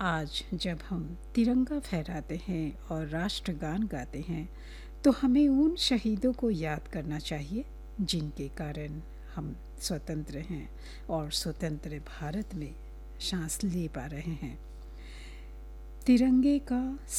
आज जब हम तिरंगा फहराते हैं और राष्ट्रगान गाते हैं तो हमें उन शहीदों को याद करना चाहिए जिनके कारण हम स्वतंत्र हैं और स्वतंत्र भारत में सांस ले पा रहे हैं। तिरंगे का